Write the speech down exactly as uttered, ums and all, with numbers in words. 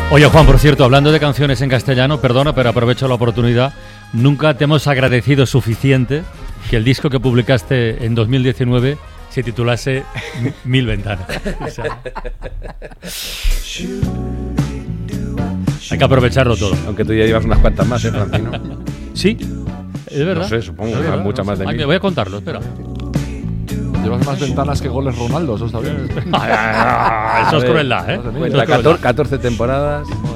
Oye, Juan, por cierto, hablando de canciones en castellano, perdona, pero aprovecho la oportunidad. Nunca te hemos agradecido suficiente que el disco que publicaste en dos mil diecinueve se titulase Mil Ventanas. O sea, hay que aprovecharlo todo. Aunque tú ya llevas unas cuantas más, ¿eh, Francino? Sí, es verdad. No sé, supongo, Es verdad, muchas no más sé. de Ay, mí. voy a contarlo, espera. Llevas más ventanas que goles Ronaldo, eso está bien. Eso es crueldad, ¿eh? Bueno, Cuenta catorce temporadas.